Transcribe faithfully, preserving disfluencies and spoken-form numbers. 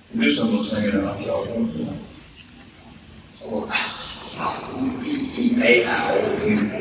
This one looks like an outlaw. Ý ảo